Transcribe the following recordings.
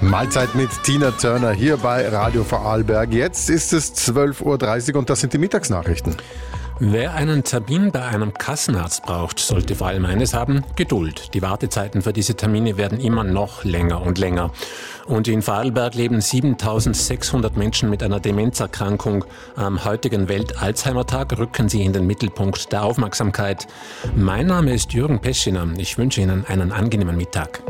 Mahlzeit mit Tina Turner hier bei Radio Vorarlberg. Jetzt ist es 12.30 Uhr und das sind die Mittagsnachrichten. Wer einen Termin bei einem Kassenarzt braucht, sollte vor allem eines haben: Geduld. Die Wartezeiten für diese Termine werden immer noch länger und länger. Und in Vorarlberg leben 7.600 Menschen mit einer Demenzerkrankung. Am heutigen Welt-Alzheimer-Tag rücken sie in den Mittelpunkt der Aufmerksamkeit. Mein Name ist Jürgen Peschiner. Ich wünsche Ihnen einen angenehmen Mittag.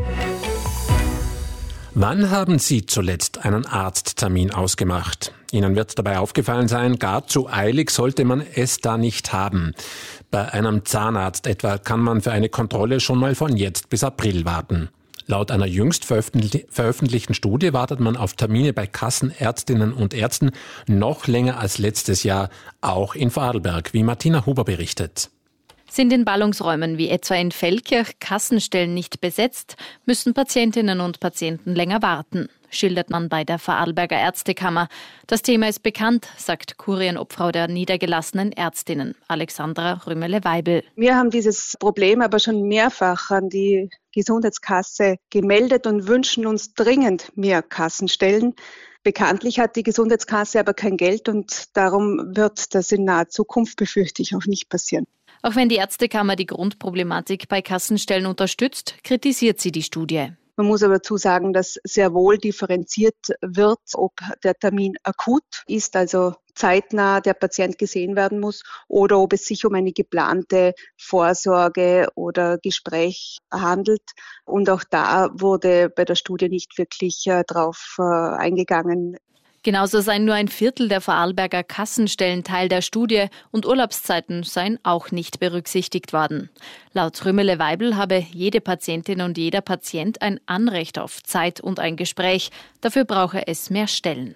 Wann haben Sie zuletzt einen Arzttermin ausgemacht? Ihnen wird dabei aufgefallen sein, gar zu eilig sollte man es da nicht haben. Bei einem Zahnarzt etwa kann man für eine Kontrolle schon mal von jetzt bis April warten. Laut einer jüngst veröffentlichten Studie wartet man auf Termine bei Kassenärztinnen und Ärzten noch länger als letztes Jahr, auch in Vorarlberg, wie Martina Huber berichtet. Sind in Ballungsräumen wie etwa in Feldkirch Kassenstellen nicht besetzt, müssen Patientinnen und Patienten länger warten, schildert man bei der Vorarlberger Ärztekammer. Das Thema ist bekannt, sagt Kurienobfrau der niedergelassenen Ärztinnen, Alexandra Rümmele-Weibel. Wir haben dieses Problem aber schon mehrfach an die Gesundheitskasse gemeldet und wünschen uns dringend mehr Kassenstellen. Bekanntlich hat die Gesundheitskasse aber kein Geld und darum wird das in naher Zukunft, befürchte ich, auch nicht passieren. Auch wenn die Ärztekammer die Grundproblematik bei Kassenstellen unterstützt, kritisiert sie die Studie. Man muss aber dazu sagen, dass sehr wohl differenziert wird, ob der Termin akut ist, also zeitnah der Patient gesehen werden muss, oder ob es sich um eine geplante Vorsorge oder Gespräch handelt. Und auch da wurde bei der Studie nicht wirklich drauf eingegangen. Genauso seien nur ein Viertel der Vorarlberger Kassenstellen Teil der Studie und Urlaubszeiten seien auch nicht berücksichtigt worden. Laut Rümmele-Weibel habe jede Patientin und jeder Patient ein Anrecht auf Zeit und ein Gespräch. Dafür brauche es mehr Stellen.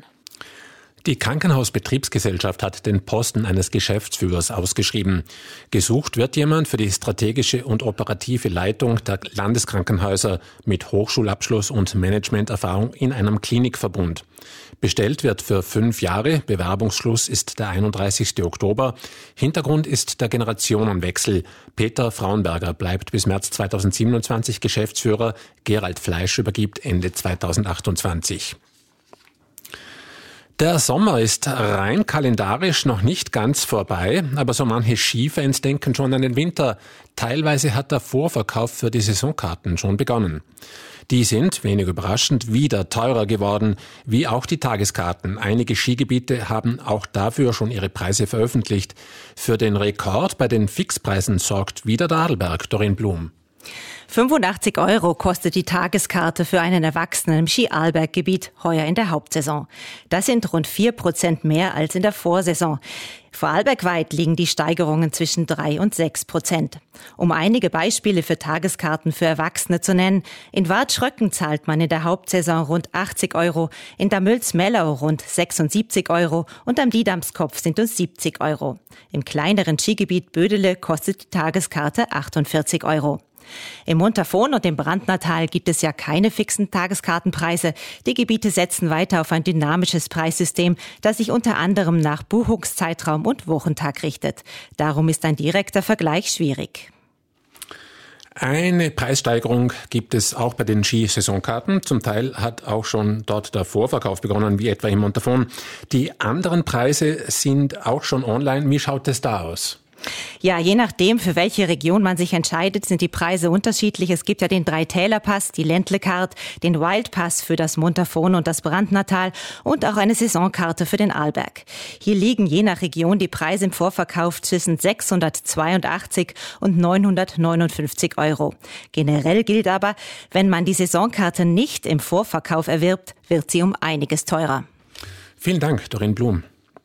Die Krankenhausbetriebsgesellschaft hat den Posten eines Geschäftsführers ausgeschrieben. Gesucht wird jemand für die strategische und operative Leitung der Landeskrankenhäuser mit Hochschulabschluss und Managementerfahrung in einem Klinikverbund. Bestellt wird für 5 Jahre. Bewerbungsschluss ist der 31. Oktober. Hintergrund ist der Generationenwechsel. Peter Frauenberger bleibt bis März 2027 Geschäftsführer. Gerald Fleisch übergibt Ende 2028. Der Sommer ist rein kalendarisch noch nicht ganz vorbei, aber so manche Skifans denken schon an den Winter. Teilweise hat der Vorverkauf für die Saisonkarten schon begonnen. Die sind, wenig überraschend, wieder teurer geworden, wie auch die Tageskarten. Einige Skigebiete haben auch dafür schon ihre Preise veröffentlicht. Für den Rekord bei den Fixpreisen sorgt wieder der Adelberg, Doreen Blum. 85 € kostet die Tageskarte für einen Erwachsenen im Ski-Arlberg-Gebiet heuer in der Hauptsaison. Das sind rund 4% mehr als in der Vorsaison. Vorarlbergweit liegen die Steigerungen zwischen 3 und 6%. Um einige Beispiele für Tageskarten für Erwachsene zu nennen: in Wartschröcken zahlt man in der Hauptsaison rund 80 €, in Damüls-Mellau rund 76 € und am Diedamskopf sind es 70 €. Im kleineren Skigebiet Bödele kostet die Tageskarte 48 €. Im Montafon und im Brandnertal gibt es ja keine fixen Tageskartenpreise. Die Gebiete setzen weiter auf ein dynamisches Preissystem, das sich unter anderem nach Buchungszeitraum und Wochentag richtet. Darum ist ein direkter Vergleich schwierig. Eine Preissteigerung gibt es auch bei den Skisaisonkarten. Zum Teil hat auch schon dort der Vorverkauf begonnen, wie etwa im Montafon. Die anderen Preise sind auch schon online. Wie schaut es da aus? Ja, je nachdem, für welche Region man sich entscheidet, sind die Preise unterschiedlich. Es gibt ja den Dreitällerpass, die Ländle-Card, den Wildpass für das Montafon und das Brandnertal und auch eine Saisonkarte für den Arlberg. Hier liegen je nach Region die Preise im Vorverkauf zwischen 682 und 959 €. Generell gilt aber, wenn man die Saisonkarte nicht im Vorverkauf erwirbt, wird sie um einiges teurer. Vielen Dank, Doreen Blum.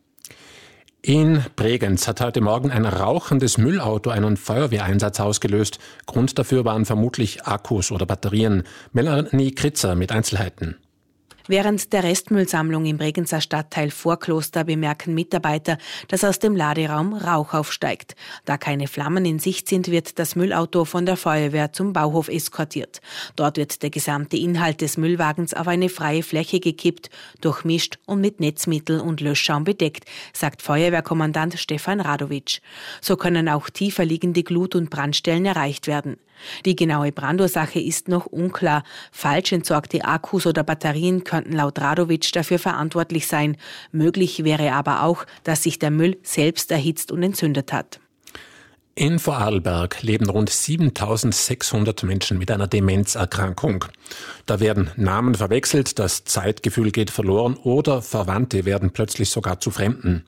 In Bregenz hat heute Morgen ein rauchendes Müllauto einen Feuerwehreinsatz ausgelöst. Grund dafür waren vermutlich Akkus oder Batterien. Melanie Kritzer mit Einzelheiten. Während der Restmüllsammlung im Bregenzer Stadtteil Vorkloster bemerken Mitarbeiter, dass aus dem Laderaum Rauch aufsteigt. Da keine Flammen in Sicht sind, wird das Müllauto von der Feuerwehr zum Bauhof eskortiert. Dort wird der gesamte Inhalt des Müllwagens auf eine freie Fläche gekippt, durchmischt und mit Netzmittel und Löschschaum bedeckt, sagt Feuerwehrkommandant Stefan Radowitsch. So können auch tiefer liegende Glut- und Brandstellen erreicht werden. Die genaue Brandursache ist noch unklar. Falsch entsorgte Akkus oder Batterien könnten laut Radovic dafür verantwortlich sein. Möglich wäre aber auch, dass sich der Müll selbst erhitzt und entzündet hat. In Vorarlberg leben rund 7.600 Menschen mit einer Demenzerkrankung. Da werden Namen verwechselt, das Zeitgefühl geht verloren oder Verwandte werden plötzlich sogar zu Fremden.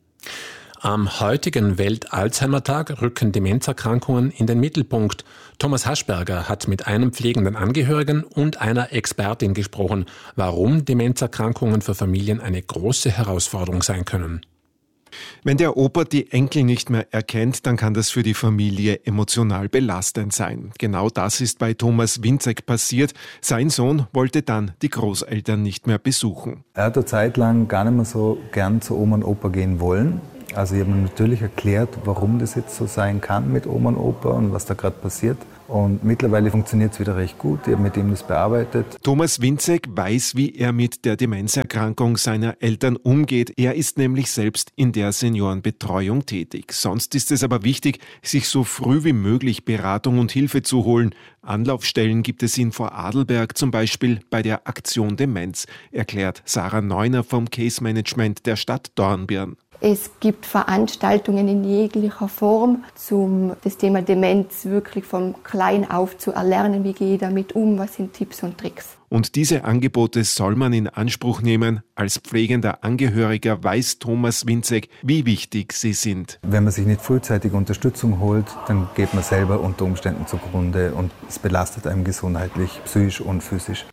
Am heutigen Welt-Alzheimer-Tag rücken Demenzerkrankungen in den Mittelpunkt. Thomas Haschberger hat mit einem pflegenden Angehörigen und einer Expertin gesprochen, warum Demenzerkrankungen für Familien eine große Herausforderung sein können. Wenn der Opa die Enkel nicht mehr erkennt, dann kann das für die Familie emotional belastend sein. Genau das ist bei Thomas Winzek passiert. Sein Sohn wollte dann die Großeltern nicht mehr besuchen. Er hat eine Zeit lang gar nicht mehr so gern zu Oma und Opa gehen wollen. Also ich habe ihm natürlich erklärt, warum das jetzt so sein kann mit Oma und Opa und was da gerade passiert. Und mittlerweile funktioniert es wieder recht gut. Ich habe mit ihm das bearbeitet. Thomas Winzek weiß, wie er mit der Demenzerkrankung seiner Eltern umgeht. Er ist nämlich selbst in der Seniorenbetreuung tätig. Sonst ist es aber wichtig, sich so früh wie möglich Beratung und Hilfe zu holen. Anlaufstellen gibt es in Vorarlberg, zum Beispiel bei der Aktion Demenz, erklärt Sarah Neuner vom Case Management der Stadt Dornbirn. Es gibt Veranstaltungen in jeglicher Form, um das Thema Demenz wirklich vom Klein auf zu erlernen. Wie gehe ich damit um? Was sind Tipps und Tricks? Und diese Angebote soll man in Anspruch nehmen. Als pflegender Angehöriger weiß Thomas Winzek, wie wichtig sie sind. Wenn man sich nicht frühzeitig Unterstützung holt, dann geht man selber unter Umständen zugrunde und es belastet einem gesundheitlich, psychisch und physisch.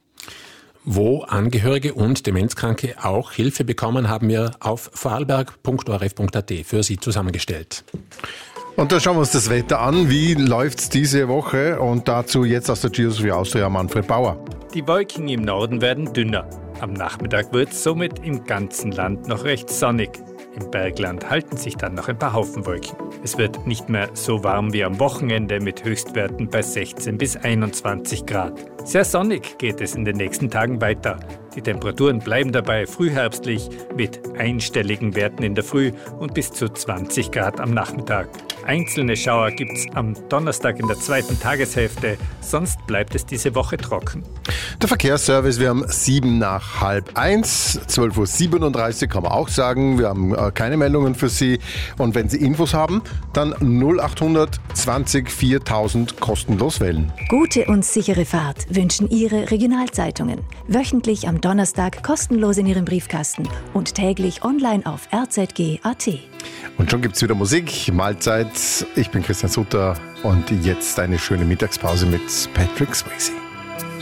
Wo Angehörige und Demenzkranke auch Hilfe bekommen, haben wir auf vorarlberg.orf.at für Sie zusammengestellt. Und da schauen wir uns das Wetter an. Wie läuft's diese Woche? Und dazu jetzt aus der Geosphere Austria Manfred Bauer. Die Wolken im Norden werden dünner. Am Nachmittag wird es somit im ganzen Land noch recht sonnig. Im Bergland halten sich dann noch ein paar Haufenwolken. Es wird nicht mehr so warm wie am Wochenende mit Höchstwerten bei 16 bis 21 Grad. Sehr sonnig geht es in den nächsten Tagen weiter. Die Temperaturen bleiben dabei frühherbstlich mit einstelligen Werten in der Früh und bis zu 20 Grad am Nachmittag. Einzelne Schauer gibt es am Donnerstag in der zweiten Tageshälfte, sonst bleibt es diese Woche trocken. Der Verkehrsservice, wir haben 1:07, 12:37 Uhr kann man auch sagen. Wir haben keine Meldungen für Sie. Und wenn Sie Infos haben, dann 0800 20 4000 kostenlos wählen. Gute und sichere Fahrt wünschen Ihre Regionalzeitungen. Wöchentlich am Donnerstag kostenlos in Ihrem Briefkasten und täglich online auf rzg.at. Und schon gibt's wieder Musik, Mahlzeit. Ich bin Christian Sutter und jetzt eine schöne Mittagspause mit Patrick Swayze.